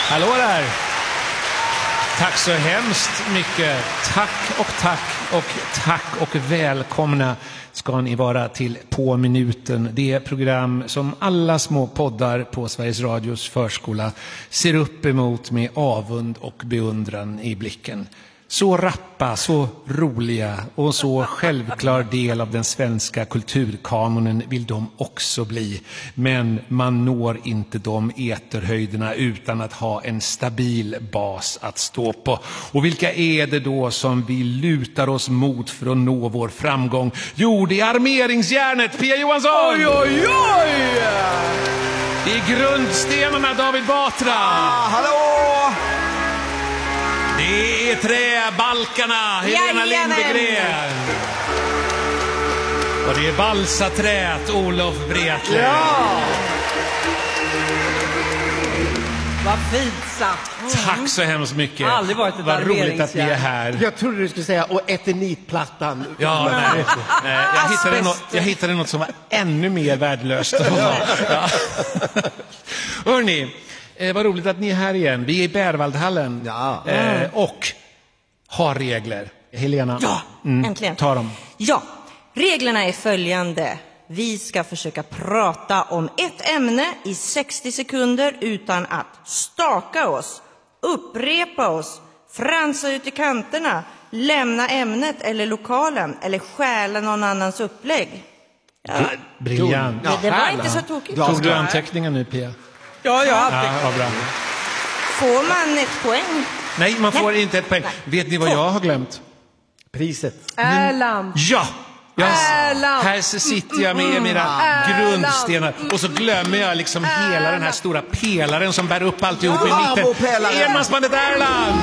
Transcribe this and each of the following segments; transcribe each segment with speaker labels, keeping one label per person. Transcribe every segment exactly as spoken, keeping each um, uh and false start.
Speaker 1: Hallå där! Tack så hemskt mycket. Tack och tack och tack och välkomna ska ni vara till På minuten. Det program som alla små poddar på Sveriges Radios förskola ser upp emot med avund och beundran i blicken. Så rappa, så roliga och så självklar del av den svenska kulturkanonen vill de också bli. Men man når inte de eterhöjderna utan att ha en stabil bas att stå på. Och vilka är det då som vi lutar oss mot för att nå vår framgång? Jo, det är armeringsjärnet, Pia Johansson!
Speaker 2: Oj, oj, oj!
Speaker 1: Det är grundstenarna, David Batra!
Speaker 2: Ah, hallå!
Speaker 1: Det är träbalkarna, Helena Lindegren. Och det är balsaträt, Olof Wretler.
Speaker 2: Ja! Vad fint sagt.
Speaker 1: Tack så hemskt mycket.
Speaker 2: Aldrig varit ett
Speaker 1: Vad roligt att ni är
Speaker 2: armeringsjärn.
Speaker 1: här.
Speaker 3: Jag trodde du skulle säga och eternitplattan.
Speaker 1: Ja, nej, nej, jag, hittade något, jag hittade något som var ännu mer värdelöst. Ja. Hörrni, eh, vad roligt att ni är här igen. Vi är i Bärvaldhallen
Speaker 3: Ja.
Speaker 1: eh, och har regler. Helena,
Speaker 4: Ja,
Speaker 1: mm,
Speaker 4: äntligen.
Speaker 1: ta dem.
Speaker 4: Ja, reglerna är följande. Vi ska försöka prata om ett ämne i sextio sekunder utan att staka oss, upprepa oss, fransa ut i kanterna, lämna ämnet eller lokalen eller stjäla någon annans upplägg. Ja,
Speaker 1: Briljant.
Speaker 4: det, det var inte så tokigt.
Speaker 1: Tog du anteckningar nu, Pia?
Speaker 2: Ja, ja.
Speaker 1: Ja, ja, bra.
Speaker 4: Får man ett poäng?
Speaker 1: Nej, man får
Speaker 4: Nej.
Speaker 1: inte ett poäng.
Speaker 4: Nej.
Speaker 1: Vet ni vad
Speaker 4: Två.
Speaker 1: jag har glömt?
Speaker 3: Priset.
Speaker 2: Erland.
Speaker 1: Ja! Jag,
Speaker 2: Erland.
Speaker 1: här sitter jag med mina
Speaker 2: Erland.
Speaker 1: grundstenar och så glömmer jag liksom hela den här stora pelaren som bär upp alltihop i
Speaker 3: Bravo,
Speaker 1: mitten.
Speaker 3: pelaren.
Speaker 1: Enmansbandet Erland!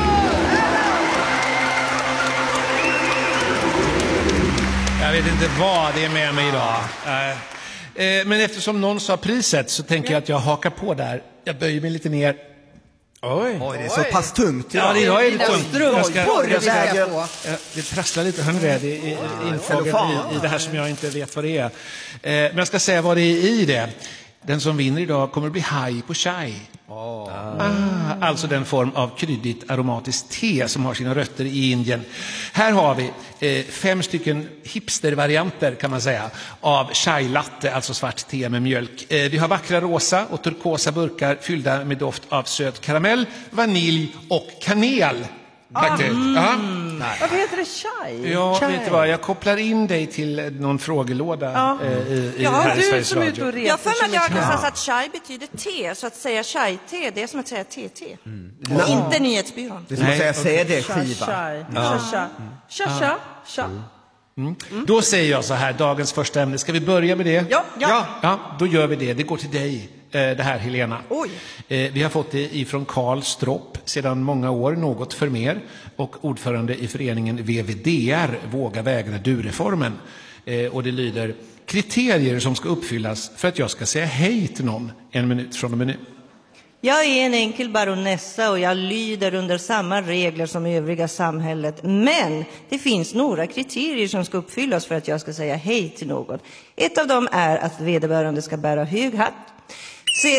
Speaker 1: Jag vet inte vad det är med mig idag. Eh, Men eftersom någon sa priset så tänker jag att jag hakar på där. Jag böjer mig lite ner. Oj.
Speaker 3: Oj, det är så pass tungt.
Speaker 1: Ja, det är lite tungt. Jag ska,
Speaker 2: Strumpor
Speaker 1: jag ska,
Speaker 2: ska jag få.
Speaker 1: Ja, det trasslar lite, hörni det, det är infrågan i, i det här som jag inte vet vad det är. Eh, men jag ska säga vad det är i det. Den som vinner idag kommer att bli haj på chai. Oh. Ah, alltså den form av kryddigt aromatiskt te som har sina rötter i Indien. Här har vi eh, fem stycken hipstervarianter kan man säga av chai latte, alltså svart te med mjölk. Eh, vi har vackra rosa och turkosa burkar fyllda med doft av söt karamell, vanilj och kanel. Faktiskt. Ja.
Speaker 2: Varför heter det chai?
Speaker 1: Ja,
Speaker 2: chai.
Speaker 1: vet du vad? Jag kopplar in dig till någon frågelåda
Speaker 2: Ja.
Speaker 1: eh, i, i
Speaker 2: Ja,
Speaker 1: här i
Speaker 2: du
Speaker 1: Sveriges
Speaker 2: som är ute
Speaker 1: Radio.
Speaker 2: och reser.
Speaker 4: Jag får mig att jag har
Speaker 2: så mycket.
Speaker 4: någonstans att chai betyder te, så att säga chai-te, det är som att säga te-te. Och inte nyhetsbyrån.
Speaker 3: Det är som att säga
Speaker 1: Nej,
Speaker 2: Cha,
Speaker 3: C D-skiva.
Speaker 2: chai. Cha, cha. Cha, cha. Cha.
Speaker 1: Då säger jag så här, dagens första ämne. Ska vi börja med det?
Speaker 4: Ja, ja.
Speaker 1: Ja, då gör vi det. Det går till dig, eh, det här Helena.
Speaker 4: Oj.
Speaker 1: Eh, Vi har fått det ifrån Karl Stropp sedan många år, något för mer. Och ordförande i föreningen V V D R, Våga vägra du-reformen. Eh, Och det lyder, kriterier som ska uppfyllas för att jag ska säga hej till någon en minut från och med nu.
Speaker 4: Jag är en enkel baronessa och jag lyder under samma regler som övriga samhället. Men det finns några kriterier som ska uppfyllas för att jag ska säga hej till någon. Ett av dem är att vederbörande ska bära hög hatt. Se...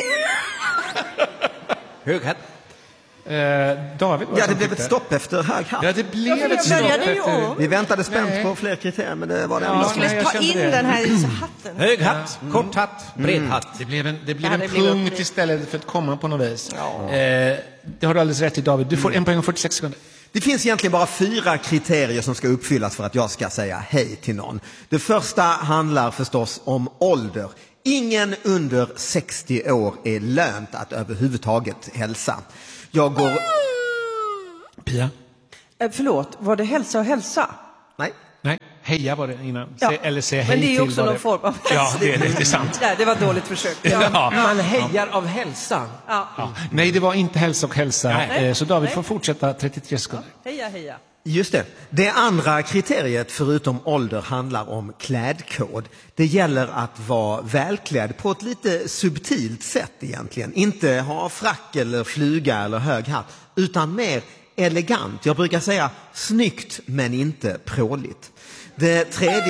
Speaker 3: Hög hatt.
Speaker 1: Eh, David, vad
Speaker 3: Ja,
Speaker 1: som
Speaker 3: det blev ett
Speaker 1: tyckte?
Speaker 3: stopp efter hög hatt.
Speaker 1: Ja, det blev
Speaker 4: jag
Speaker 1: ett stopp
Speaker 4: började ju
Speaker 1: efter...
Speaker 4: om.
Speaker 3: Vi väntade spänt
Speaker 1: Nej.
Speaker 3: på fler kriterier, men det var det
Speaker 1: Ja,
Speaker 3: enda.
Speaker 4: Jag
Speaker 3: som-
Speaker 4: skulle
Speaker 1: nej, jag
Speaker 4: ta
Speaker 1: kände
Speaker 4: in
Speaker 1: det.
Speaker 4: den här hatten.
Speaker 3: Hög hatt, kort hatt, bred hatt.
Speaker 1: Det blev en, det blev
Speaker 4: Ja,
Speaker 1: en
Speaker 4: det blev
Speaker 1: punkt
Speaker 4: upp-
Speaker 1: istället för att komma på något vis. Eh, det har du alldeles rätt i, David. Du får en poäng och fyrtiosex sekunder.
Speaker 3: Det finns egentligen bara fyra kriterier som ska uppfyllas för att jag ska säga hej till någon. Det första handlar förstås om ålder. Ingen under sextio år är lönt att överhuvudtaget hälsa. Jag går...
Speaker 1: Pia?
Speaker 2: Eh, förlåt, var det hälsa och hälsa?
Speaker 3: Nej.
Speaker 1: Nej, heja var det innan.
Speaker 2: Ja.
Speaker 1: Se, eller säga hej
Speaker 2: Men det är ju
Speaker 1: till
Speaker 2: också
Speaker 1: var
Speaker 2: någon
Speaker 1: det.
Speaker 2: form av
Speaker 1: Ja, det är, det, det är sant.
Speaker 2: Nej, det var ett dåligt försök. Ja.
Speaker 1: Ja.
Speaker 5: Man hejar av hälsa.
Speaker 2: Ja.
Speaker 1: Ja. Nej, det var inte hälsa och hälsa.
Speaker 2: Nej.
Speaker 1: Eh, Så David
Speaker 2: Nej.
Speaker 1: får fortsätta trettiotre sekunder.
Speaker 2: Heja, heja.
Speaker 3: Just det. Det andra kriteriet förutom ålder handlar om klädkod. Det gäller att vara välklädd på ett lite subtilt sätt egentligen. Inte ha frack eller fluga eller hög hatt, utan mer elegant. Jag brukar säga snyggt men inte pråligt. Det tredje...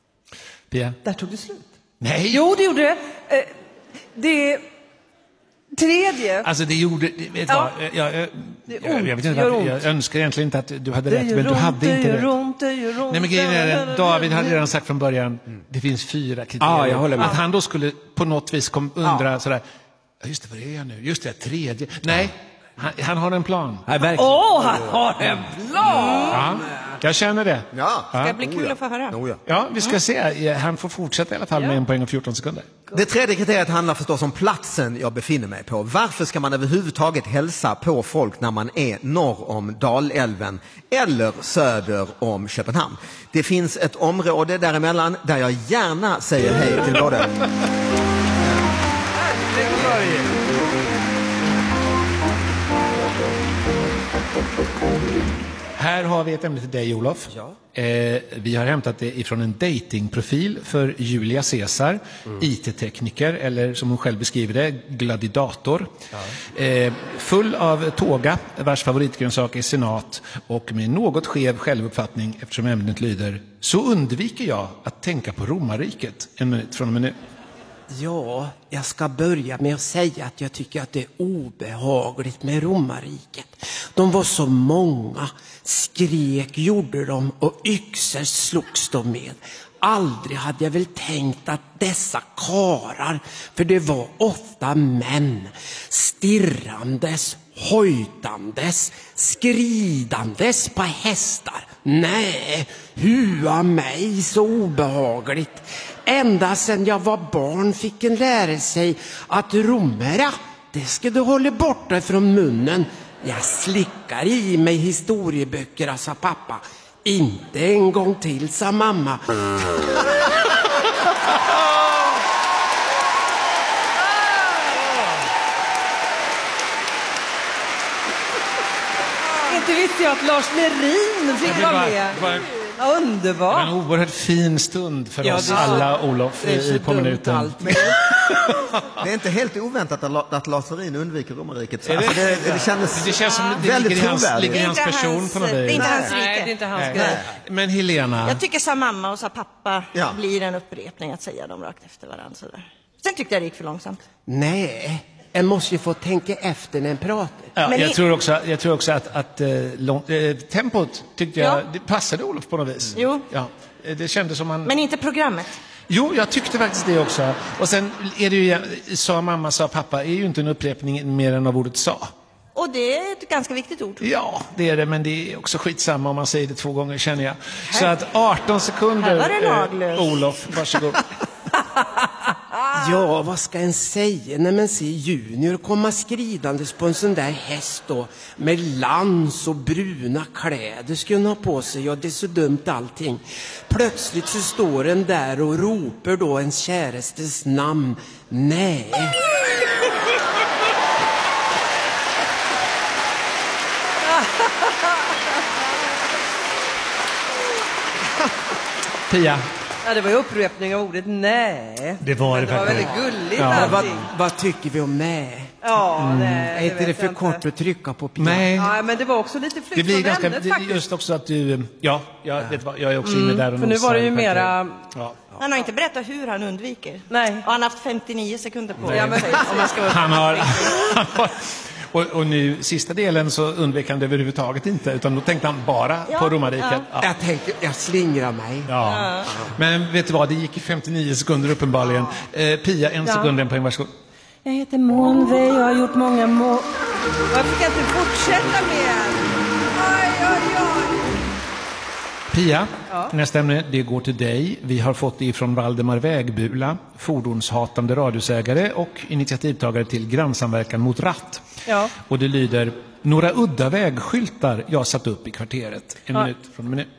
Speaker 1: Pia?
Speaker 2: Där tog det slut.
Speaker 1: Nej!
Speaker 2: Jo, det gjorde det. Eh, det... Tredje.
Speaker 1: Alltså det gjorde, det- vet
Speaker 2: Ja.
Speaker 1: vad, jag, jag,
Speaker 2: Det är
Speaker 1: jag,
Speaker 2: ont,
Speaker 1: jag vet
Speaker 2: det
Speaker 1: inte
Speaker 2: gör
Speaker 1: varför,
Speaker 2: ont.
Speaker 1: jag önskar egentligen inte att du hade
Speaker 2: Det
Speaker 1: rätt,
Speaker 2: gör
Speaker 1: men du
Speaker 2: ont,
Speaker 1: hade
Speaker 2: det
Speaker 1: inte
Speaker 2: gör
Speaker 1: rätt.
Speaker 2: ont, det gör ont.
Speaker 1: Nej, men grejen är den, David hade redan sagt från början, det finns fyra kriterier.
Speaker 5: Ja, jag håller med.
Speaker 1: Att han då skulle på något vis kom undra sådär, ja, just det, vad är jag nu? Just det, tredje. Nej, han, han har en plan.
Speaker 5: Nej, verkligen.
Speaker 2: Åh, han har en plan!
Speaker 1: Ja, jag känner det.
Speaker 3: Ja.
Speaker 4: Det ska bli kul att få höra.
Speaker 3: Oh, ja.
Speaker 1: Ja, vi ska se. Han får fortsätta i alla fall med en poäng och fjorton sekunder.
Speaker 3: Det tredje kriteriet handlar förstås om platsen jag befinner mig på. Varför ska man överhuvudtaget hälsa på folk när man är norr om Dalälven eller söder om Köpenhamn? Det finns ett område däremellan där jag gärna säger hej till både...
Speaker 1: Här har vi ett ämne till dig, Olof.
Speaker 5: Ja.
Speaker 1: Eh, vi har hämtat det ifrån en datingprofil för Julia Caesar,
Speaker 5: Mm.
Speaker 1: I T-tekniker, eller som hon själv beskriver det, gladiator. Ja. Eh, full av tåga, vars favoritgrönsak är senat, och med något skev självuppfattning eftersom ämnet lyder: så undviker jag att tänka på romarriket. En minut från och med nu.
Speaker 6: Ja, jag ska börja med att säga att jag tycker att det är obehagligt med romarriket. De var så många, skrek gjorde de och yxor slogs de med. Aldrig hade jag väl tänkt att dessa karar, för det var ofta män, stirrandes, hojtandes, skridandes på hästar. Nej, hua mig så obehagligt. Ända sedan jag var barn fick en lära sig att romera, det ska du hålla borta från munnen. Jag slickar i mig historieböcker, sa pappa. Inte en gång till, sa mamma.
Speaker 2: Inte visste jag att Lars Lerin fick
Speaker 1: Det
Speaker 2: vara
Speaker 1: var-
Speaker 2: med.
Speaker 1: det var-
Speaker 2: Ja,
Speaker 1: Det var en
Speaker 2: underbart.
Speaker 1: oerhört fin stund för
Speaker 6: Ja,
Speaker 1: oss
Speaker 6: det är så-
Speaker 1: alla, Olof,
Speaker 6: Det är så
Speaker 1: i på
Speaker 6: dumt
Speaker 1: minuten.
Speaker 6: allt.
Speaker 3: Det är inte helt oväntat att, La- att Lars Lerin undviker romarriket.
Speaker 1: Är det?
Speaker 3: Alltså det, det, kändes
Speaker 1: Det känns som det
Speaker 3: väldigt
Speaker 1: ligger i hans,
Speaker 3: trovärdigt.
Speaker 1: ligger i hans
Speaker 4: Det är inte
Speaker 1: person
Speaker 4: hans-
Speaker 1: på något
Speaker 4: det är
Speaker 1: vis.
Speaker 4: inte hans
Speaker 2: Nej,
Speaker 4: rike.
Speaker 2: det är inte hans
Speaker 1: Nej.
Speaker 2: grej.
Speaker 1: Men Helena,
Speaker 4: Jag tycker sa mamma och sa pappa
Speaker 3: Ja.
Speaker 4: blir en upprepning att säga dem rakt efter varandra. Sådär. Sen tyckte jag det gick för långsamt.
Speaker 6: Nej, en måste ju få tänka efter när en pratar.
Speaker 1: ja,
Speaker 4: Men
Speaker 1: jag,
Speaker 4: i-
Speaker 1: tror också, jag tror också att, att eh, lång, eh, tempot tyckte jag,
Speaker 4: Ja.
Speaker 1: det passade Olof på något vis.
Speaker 4: Jo.
Speaker 1: Ja, eh, det kändes som han...
Speaker 4: Men inte programmet.
Speaker 1: Jo, jag tyckte faktiskt det också. Och sen är det ju, sa mamma, sa pappa, är ju inte en upprepning mer än av ordet sa.
Speaker 4: Och det är ett ganska viktigt ord.
Speaker 1: Ja, det är det, men det är också skitsamma om man säger det två gånger, känner jag. Så att arton sekunder,
Speaker 4: Här var det laglöst.
Speaker 1: eh, Olof, varsågod.
Speaker 6: Ja, vad ska en säga när man ser Junior komma skridandes på en sån där häst då, med lans och bruna kläder ska hon ha på sig. Ja, det är så dumt allting. Plötsligt så står en där och ropar då ens kärastes namn. Nej.
Speaker 1: Pia,
Speaker 2: Ja, det var ju upprepning av ordet nej.
Speaker 1: det var det
Speaker 2: Det var
Speaker 1: faktiskt.
Speaker 2: väldigt gulligt
Speaker 1: Ja.
Speaker 6: Vad,
Speaker 2: allting.
Speaker 6: vad tycker vi om nej?
Speaker 2: Ja, nej,
Speaker 6: Är inte det
Speaker 2: vet
Speaker 6: för
Speaker 2: jag
Speaker 6: kort
Speaker 2: inte.
Speaker 6: att trycka på pia?
Speaker 1: Nej.
Speaker 2: Ja, men det var också lite flykt
Speaker 1: Det blir
Speaker 2: från
Speaker 1: ganska,
Speaker 2: ämnet
Speaker 1: det,
Speaker 2: faktiskt.
Speaker 1: just också att du, ja, jag, vet vad, jag är också inne där och
Speaker 2: För nu var det ju
Speaker 1: nosar,
Speaker 2: mera...
Speaker 1: Ja.
Speaker 4: Han har inte berättat hur han undviker.
Speaker 2: Nej.
Speaker 4: Och han har haft femtionio sekunder på
Speaker 2: Ja, men,
Speaker 4: sig.
Speaker 2: om man ska vara...
Speaker 1: Han har, han har och, och nu, sista delen så undvek han det överhuvudtaget inte, utan då tänkte han bara
Speaker 4: Ja,
Speaker 1: på romarriket. Ja.
Speaker 6: Jag tänkte, jag slingrar mig.
Speaker 1: Ja. Men vet du vad, det gick i femtionio sekunder uppenbarligen. Eh, Pia, en
Speaker 2: Ja.
Speaker 1: sekund, en poäng, varsågod.
Speaker 2: Jag heter Månve, jag har gjort många mål... Varför kan jag inte fortsätta med? Oj, oj, oj.
Speaker 1: Pia, nästa ämne, det går till dig. Vi har fått det ifrån Valdemar Vägbula, fordonshatande radhusägare och initiativtagare till grannsamverkan mot ratt.
Speaker 2: Ja.
Speaker 1: Och det lyder: några udda vägskyltar jag satt upp i kvarteret. En
Speaker 2: Ja.
Speaker 1: minut från en minut.